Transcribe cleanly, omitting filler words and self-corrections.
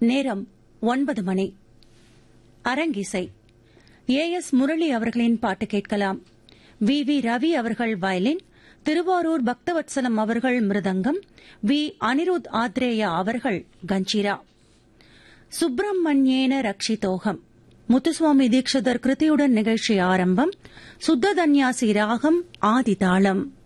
நேரம் 9 மணி. அரங்கிசை. ஏ.எஸ். முரளி அவர்களின் பாட்டு கேட்கலாம். வி. ரவி அவர்கள் வயலின், திருவாரூர் பக்தவத்சலம் அவர்கள் மிருதங்கம், வி. அனிருத் ஆத்ரேயா அவர்கள் கஞ்சிரா. சுப்பிரமணியேன ரக்ஷிதோகம். முத்துசுவாமி தீட்சிதர் கிருதியுடன் நிகழ்ச்சி ஆரம்பம். சுத்த தன்யாசி ராகம் ஆதிதாளம்.